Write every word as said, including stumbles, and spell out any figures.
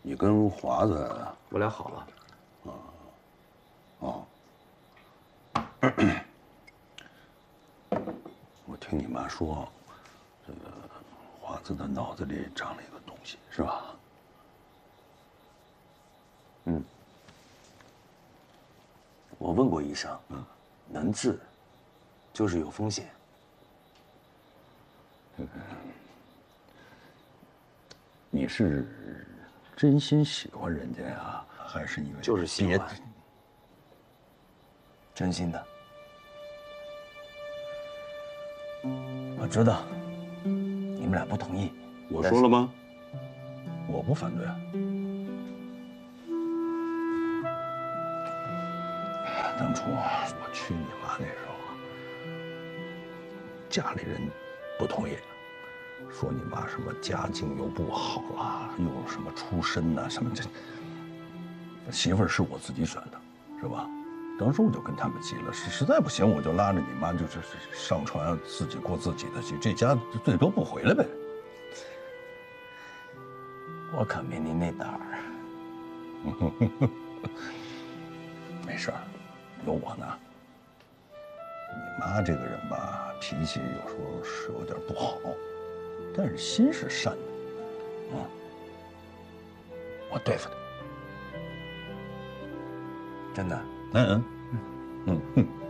你跟华子， 我俩好了。 哦。我听你妈说，这个华子的脑子里长了一个东西，是吧？ 嗯。我问过医生， 嗯， 能治，就是有风险。 你是真心喜欢人家呀，还是因为就是喜别欢，真心的。我知道你们俩不同意， 我说了吗？我不反对。当初我娶你妈那时候，家里人不同意，说你妈什么家境又不好了，又什么出身呐、什么这。媳妇儿是我自己选的，是吧？当时我就跟他们急了，实实在不行，我就拉着你妈就是上船，自己过自己的去，这家最多不回来呗。 我可没您那胆儿。 没事儿，有我呢。你妈这个人吧，脾气有时候是有点不好，但是心是善的，啊，我对付她。 真的。 嗯嗯嗯嗯。